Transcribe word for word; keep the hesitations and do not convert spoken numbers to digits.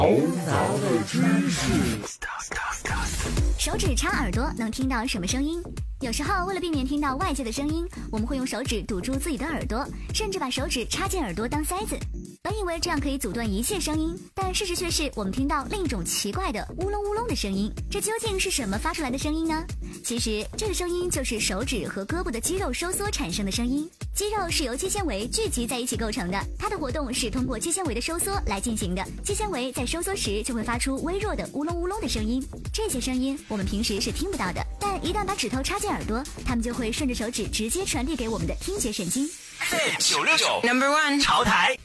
头脑的知识。 手指插耳朵能听到什么声音？有时候为了避免听到外界的声音，我们会用手指堵住自己的耳朵，甚至把手指插进耳朵当塞子。本以为这样可以阻断一切声音，但事实却是我们听到另一种奇怪的乌隆乌隆的声音。这究竟是什么发出来的声音呢？其实这个声音就是手指和胳膊的肌肉收缩产生的声音。肌肉是由肌纤维聚集在一起构成的，它的活动是通过肌纤维的收缩来进行的。肌纤维在收缩时就会发出微弱的乌隆乌隆的声音，这些声音我们平时是听不到的，但一旦把指头插进耳朵，它们就会顺着手指直接传递给我们的听觉神经。 九六九 Number One 潮台。